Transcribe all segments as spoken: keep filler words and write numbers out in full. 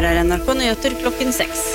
Her er N R K Nyheter klokken seks.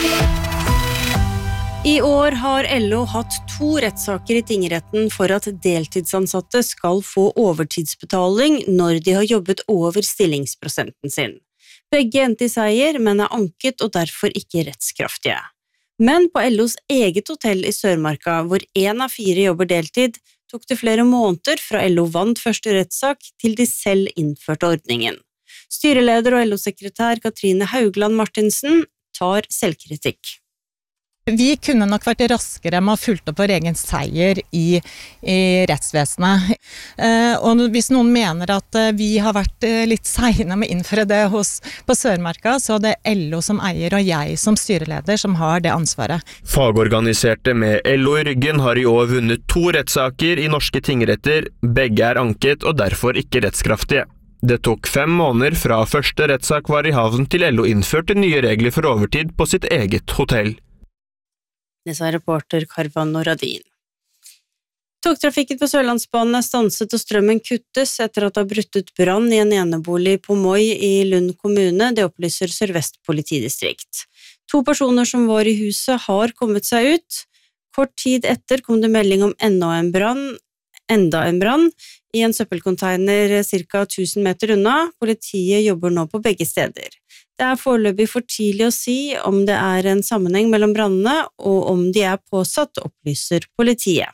I år har L O hatt to rettssaker i tingretten for at deltidsansatte skal få overtidsbetaling når de har jobbet over stillingsprosenten sin. Begge endte i seier, men er anket og derfor ikke rettskraftige. Men på L O's eget hotell i Sørmarka, hvor en av fire jobber deltid, tok det flere måneder fra L O vant første rettssak til de selv innførte ordningen. Styreleder og L O-sekretær Katrine Haugland Martinsen tar selvkritikk. Vi kunne nok vært raskere med å fulgt opp vår egen seier i, i rettsvesenet. Eh, og hvis noen mener at vi har vært litt sene med å innføre det hos, på Sørmarka, så er det L O som eier og jeg som styreleder som har det ansvaret. Fagorganiserte med L O i ryggen har i år vunnet to rettssaker i norske tingretter. Begge er anket og derfor ikke rettskraftige. Det tok fem måneder fra første rettssak var i havn til L O innførte nye regler for overtid på sitt eget hotell. Det sa reporter Karvan Noradin. Togtrafikken på Sørlandsbanen er stanset og strømmen kuttes etter at det har brutt ut brann i en enebolig på Moi i Lund kommune, det opplyser Sør-Vest politidistrikt. To personer som var i huset har kommet seg ut. Kort tid etter kom det melding om enda en brann, enda en brann i en søppelcontainer ca tusen meter unna. Politiet jobber nå på begge steder. Det er foreløpig for tidlig å si om det er en sammenheng mellom brannene og om de er påsatt, opplyser politiet.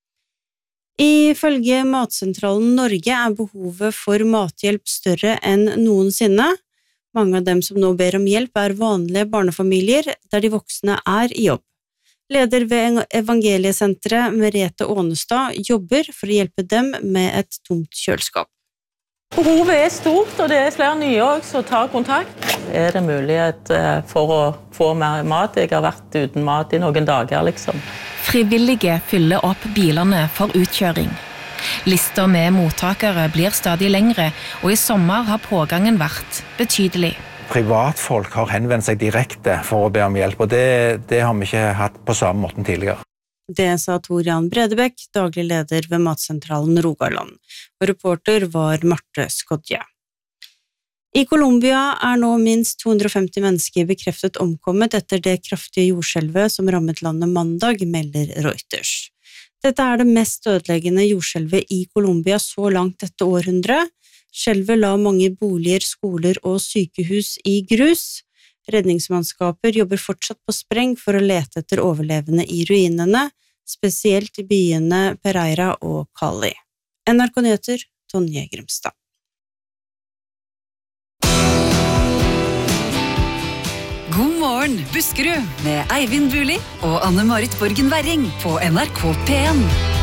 Ifølge Matsentralen Norge er behovet for mathjelp større enn noensinne. Mange av dem som nå ber om hjelp er vanlige barnefamilier der de voksne er i jobb. Leder ved Evangeliesenteret Merete Ånestad jobber for å hjelpe dem med et tomt kjøleskap. Behovet er stort, og det er flere nye også som tar kontakt. Er det mulighet for å få mer mat? Jeg har vært uten mat i noen dager, liksom. Frivillige fyller opp bilene for utkjøring. Lister med mottakere blir stadig lengre, og i sommer har pågangen vært betydelig. Privatfolk har henvendt seg direkte for å be om hjelp, og det, det har vi ikke hatt på samme måten tidligere. Det sa Tor Jan Bredebekk, daglig leder ved Matsentralen Rogaland, og reporter var Marte Skodje. I Colombia er nå minst to hundre og femti mennesker bekreftet omkommet etter det kraftige jordskjelvet som rammet landet mandag, melder Reuters. Dette er det mest ødeleggende jordskjelvet i Colombia så langt dette århundret. Skjelvet la mange boliger, skoler og sykehus i grus. Redningsmannskaper jobber fortsatt på spreng for å lete etter overlevende i ruinene, spesielt i byene Pereira og Cali. N R K Nyheter, Tonje Grimstad. God morgen, Buskerud, med Eivind Buli og Anne-Marit Borgen Werring på N R K P en.